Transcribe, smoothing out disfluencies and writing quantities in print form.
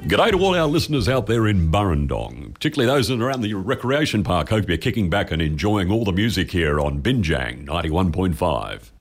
G'day to all our listeners out there in Burrendong, particularly those in around the recreation park. Hope you're kicking back and enjoying all the music here on Binjang 91.5.